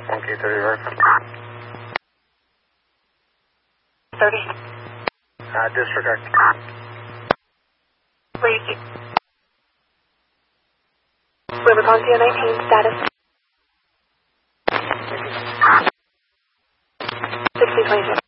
1K30 right. 30. Disregard. Lazy. Rubicon 019, status. 1622.